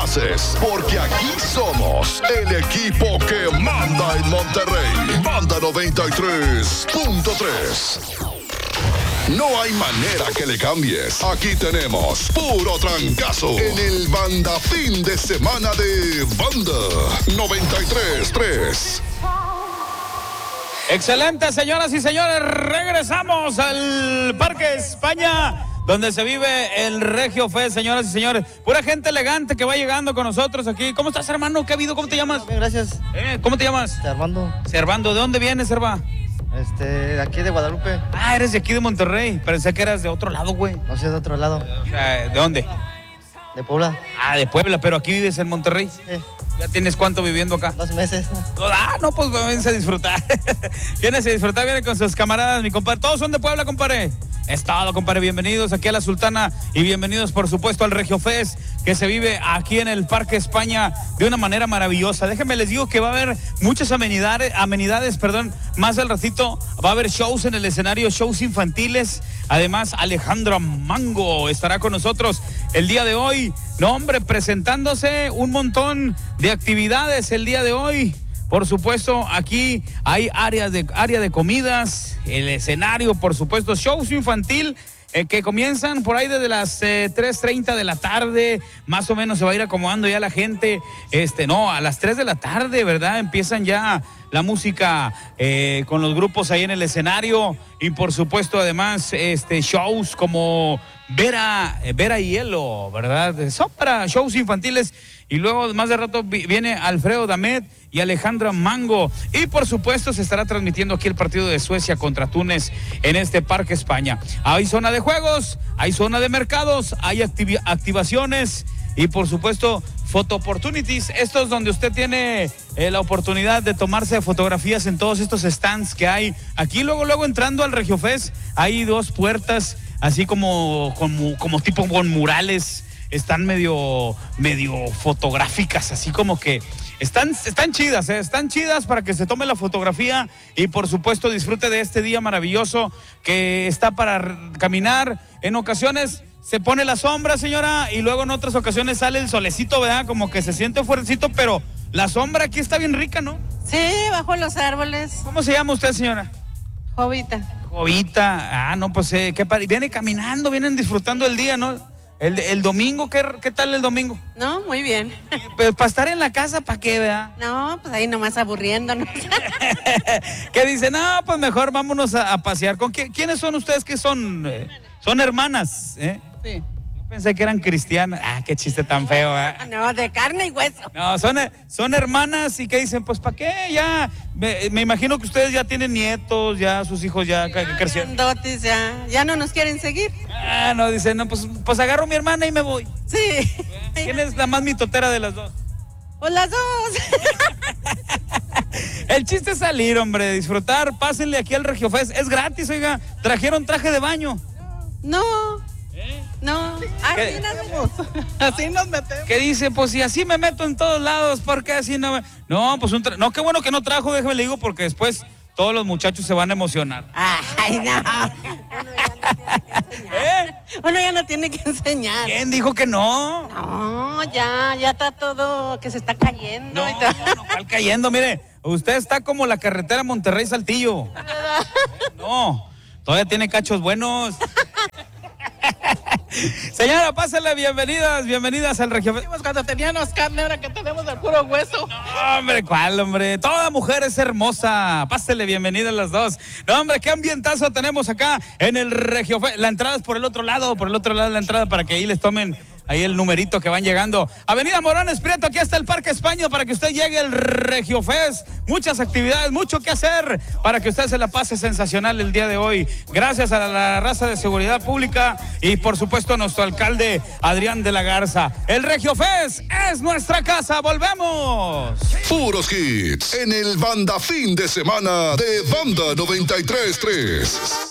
pases, porque aquí somos el equipo que manda en Monterrey. Banda 93.3. No hay manera que le cambies. Aquí tenemos puro trancazo en el Banda Fin de Semana de Banda 93.3. Excelente, señoras y señores, regresamos al Parque España, donde se vive el Regio Fest, señoras y señores. Pura gente elegante que va llegando con nosotros aquí. ¿Cómo estás, hermano? ¿Qué ha habido? ¿Cómo te llamas? Bien, gracias. ¿Cómo te llamas? Servando. Servando. ¿De dónde vienes, Serva? De aquí de Guadalupe. Ah, eres de aquí de Monterrey. Pensé que eras de otro lado, güey. No sé, de otro lado. O sea, ¿de dónde? De Puebla. Ah, de Puebla, pero aquí vives en Monterrey. Sí. ¿Ya tienes cuánto viviendo acá? 2 meses. Ah, no, pues vénganse a disfrutar. Vienes a disfrutar, viene con sus camaradas, mi compadre. Todos son de Puebla, compadre. Es todo, compadre. Bienvenidos aquí a La Sultana y bienvenidos, por supuesto, al Regio Fest, que se vive aquí en el Parque España de una manera maravillosa. Déjenme les digo que va a haber muchas amenidades, más al ratito va a haber shows en el escenario, shows infantiles. Además, Alejandra Mango estará con nosotros el día de hoy. No, hombre, presentándose un montón de actividades el día de hoy. Por supuesto, aquí hay área de comidas, el escenario, por supuesto, shows infantil que comienzan por ahí desde las 3:30 de la tarde, más o menos se va a ir acomodando ya la gente. A las 3 de la tarde, ¿verdad? Empiezan ya la música con los grupos ahí en el escenario y por supuesto además shows como Vera Hielo, ¿verdad? Son para shows infantiles y luego más de rato viene Alfredo Damet y Alejandra Mango y por supuesto se estará transmitiendo aquí el partido de Suecia contra Túnez en este Parque España. Hay zona de juegos, hay zona de mercados, hay activaciones y por supuesto photo opportunities. Esto es donde usted tiene la oportunidad de tomarse fotografías en todos estos stands que hay aquí. Luego entrando al Regio Fest hay 2 puertas así como tipo con murales. Están medio fotográficas, así como que están chidas, están chidas para que se tome la fotografía y por supuesto disfrute de este día maravilloso que está para caminar. En ocasiones se pone la sombra, señora, y luego en otras ocasiones sale el solecito, ¿verdad? Como que se siente fuertecito, pero la sombra aquí está bien rica, ¿no? Sí, bajo los árboles. ¿Cómo se llama usted, señora? Jovita. Jovita, no, pues viene caminando, vienen disfrutando el día, ¿no? El domingo, ¿qué tal el domingo? No, muy bien. Pues para estar en la casa, ¿para qué, verdad? No, pues ahí nomás aburriéndonos. Que dice, no, pues mejor vámonos a pasear. ¿Quiénes son ustedes que son? Son hermanas, ¿eh? Sí. Pensé que eran cristianas. Ah, qué chiste tan feo, ¿eh? No, de carne y hueso. No, son hermanas y que dicen, pues ¿para qué? Ya, me imagino que ustedes ya tienen nietos, ya sus hijos ya crecieron. Grandotes, ya no nos quieren seguir. Ah, no, dicen, no, pues agarro a mi hermana y me voy. Sí. ¿Quién es la más mitotera de las dos? Pues las dos. El chiste es salir, hombre, disfrutar. Pásenle aquí al Regio Fest. Es gratis, oiga. ¿Trajeron traje de baño? No. No, así nos metemos. ¿Qué dice? Pues si así me meto en todos lados, ¿por qué así no me...? No, pues no, qué bueno que no trajo, déjame le digo, porque después todos los muchachos se van a emocionar. Ay, no. Uno ya no tiene que enseñar. ¿Quién dijo que no? No, ya está todo, que se está cayendo. No, ¿cuál cayendo? Mire, usted está como la carretera Monterrey-Saltillo. No, todavía tiene cachos buenos. Señora, pásale, bienvenidas al Regio Fest. Cuando teníamos carne, ahora que tenemos el puro hueso. No, hombre, ¿cuál, hombre? Toda mujer es hermosa. Pásele, bienvenidas las dos. No, hombre, qué ambientazo tenemos acá en el Regio Fest. La entrada es por el otro lado de la entrada para que ahí les tomen ahí el numerito que van llegando. Avenida Morones Prieto, aquí está el Parque España para que usted llegue al Regio Fest. Muchas actividades, mucho que hacer para que usted se la pase sensacional el día de hoy. Gracias a la raza de seguridad pública y por supuesto a nuestro alcalde Adrián de la Garza. El Regio Fest es nuestra casa. ¡Volvemos! Puros hits en el Banda Fin de Semana de Banda 93.3.